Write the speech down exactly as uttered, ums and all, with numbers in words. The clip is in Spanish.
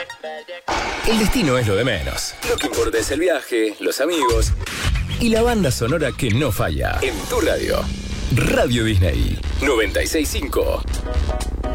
El destino es lo de menos. Lo que importa es el viaje, los amigos y la banda sonora que no falla. En tu radio, Radio Disney noventa y seis punto cinco.